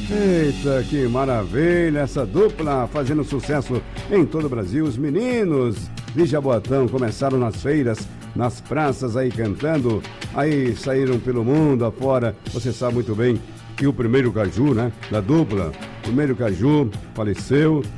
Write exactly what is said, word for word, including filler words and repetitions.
Eita, que maravilha, essa dupla fazendo sucesso em todo o Brasil. Os meninos de Jaboatão começaram nas feiras, nas praças aí cantando, aí saíram pelo mundo afora. Você sabe muito bem que o primeiro caju, né, da dupla, o primeiro caju faleceu.